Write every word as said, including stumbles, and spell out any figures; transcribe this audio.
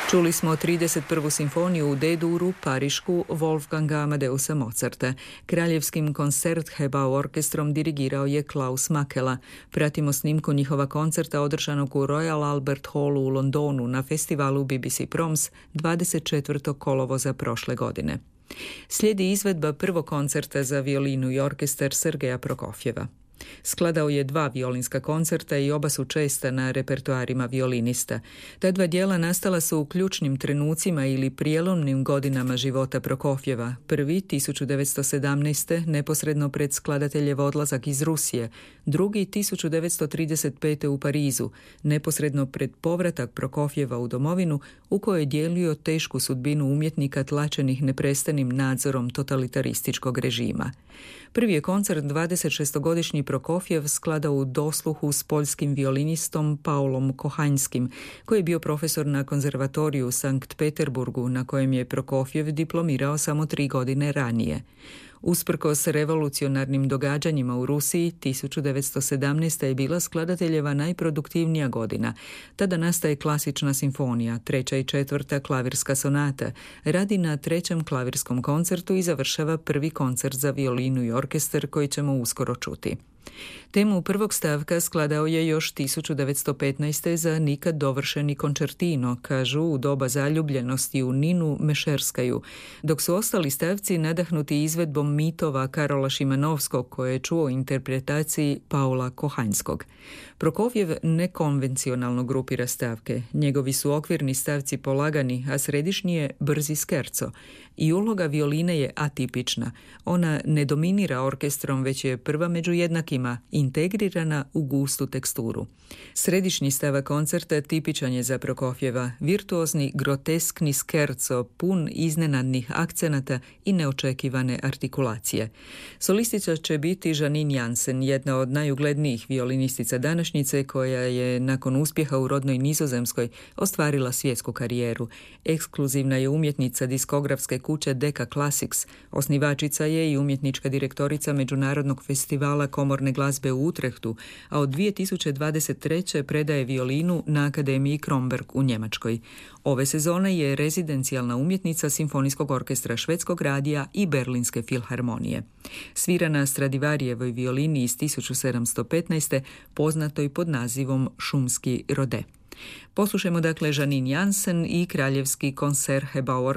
Čuli smo trideset prvu simfoniju u D-duru, parišku, Wolfganga Amadeusa Mozarta. Kraljevskim Koncerthebau orkestrom dirigirao je Klaus Makela. Pratimo snimku njihova koncerta održanog u Royal Albert Hallu u Londonu na festivalu B B C Proms dvadeset četvrtog kolovoza prošle godine. Slijedi izvedba prvog koncerta za violinu i orkestar Sergeja Prokofjeva. Skladao je dva violinska koncerta i oba su česta na repertoarima violinista. Ta dva dijela nastala su u ključnim trenucima ili prijelomnim godinama života Prokofjeva. Prvi, tisuću devetsto sedamnaeste. neposredno pred skladateljev odlazak iz Rusije. Drugi, tisuću devetsto trideset pete. u Parizu, neposredno pred povratak Prokofjeva u domovinu, u kojoj je dijelio tešku sudbinu umjetnika tlačenih neprestanim nadzorom totalitarističkog režima. Prvi je koncert dvadesetšestogodišnji Prokofjev skladao u dosluhu s poljskim violinistom Paulom Kohanjskim, koji je bio profesor na konzervatoriju u Sankt Peterburgu, na kojem je Prokofjev diplomirao samo tri godine ranije. Usprkos revolucionarnim događanjima u Rusiji, tisuću devetsto sedamnaeste. je bila skladateljeva najproduktivnija godina. Tada nastaje klasična simfonija, treća i četvrta klavirska sonata, radi na trećem klavirskom koncertu i završava prvi koncert za violinu i orkestar koji ćemo uskoro čuti. Temu prvog stavka skladao je još tisuću devetsto petnaeste. za nikad dovršeni koncertino, kažu u doba zaljubljenosti u Ninu Mešerskaju, dok su ostali stavci nadahnuti izvedbom mitova Karola Šimanovskog, koje je čuo u interpretaciji Paula Kohanjskog. Prokofjev nekonvencionalno grupira stavke. Njegovi su okvirni stavci polagani, a središnji je brzi skerco. I uloga violine je atipična. Ona ne dominira orkestrom, već je prva među jednakima, integrirana u gustu teksturu. Središnji stavak koncerta tipičan je za Prokofjeva, virtuozni, groteskni skerco, pun iznenadnih akcenata i neočekivane artikulacije. Solistica će biti Janine Jansen, jedna od najuglednijih violinistica današnjice, koja je nakon uspjeha u rodnoj Nizozemskoj ostvarila svjetsku karijeru. Ekskluzivna je umjetnica diskografske kuće Decca Classics, osnivačica je i umjetnička direktorica Međunarodnog festivala komorne glazbe u Utrehtu, a od dvije tisuće dvadeset treće. predaje violinu na Akademiji Kronberg u Njemačkoj. Ove sezone je rezidencijalna umjetnica Simfonijskog orkestra Švedskog radija i Berlinske filharmonije. Svira na Stradivarijevoj violini iz tisuću sedamsto petnaeste. poznatoj pod nazivom Šumski rode. Poslušajmo dakle Janine Jansen i Kraljevski Koncerthebau